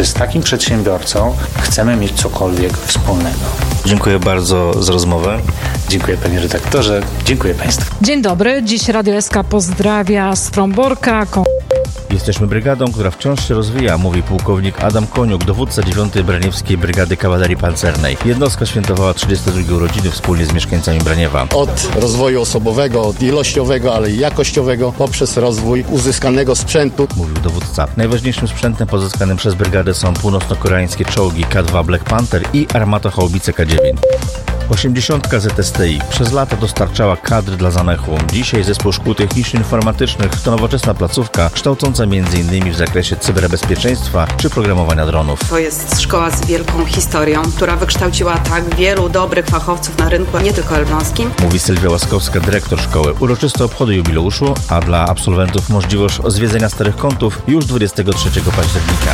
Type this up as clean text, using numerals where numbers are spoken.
czy z takim przedsiębiorcą chcemy mieć cokolwiek wspólnego. Dziękuję bardzo za rozmowę. Dziękuję panie redaktorze, dziękuję państwu. Dzień dobry, dziś Radio SK pozdrawia z Fromborka. Jesteśmy brygadą, która wciąż się rozwija, mówi pułkownik Adam Koniuk, dowódca 9. Braniewskiej Brygady Kawalerii Pancernej. Jednostka świętowała 32 urodziny wspólnie z mieszkańcami Braniewa. Od rozwoju osobowego, od ilościowego, ale i jakościowego poprzez rozwój uzyskanego sprzętu, mówił dowódca. Najważniejszym sprzętem pozyskanym przez brygadę są północno-koreańskie czołgi K2 Black Panther i armatochaubice K9. 80 ZSTI przez lata dostarczała kadry dla zamechu. Dzisiaj zespół szkół techniczno-informatycznych to nowoczesna placówka kształcąca m.in. w zakresie cyberbezpieczeństwa czy programowania dronów. To jest szkoła z wielką historią, która wykształciła tak wielu dobrych fachowców na rynku, nie tylko elbląskim. Mówi Sylwia Łaskowska, dyrektor szkoły. Uroczyste obchody jubileuszu, a dla absolwentów możliwość zwiedzenia starych kątów już 23 października.